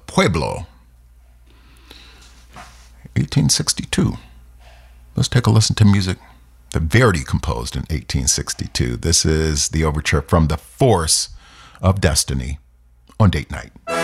Pueblo, 1862. Let's take a listen to music that Verdi composed in 1862. This is the overture from The Force of Destiny on Date Night.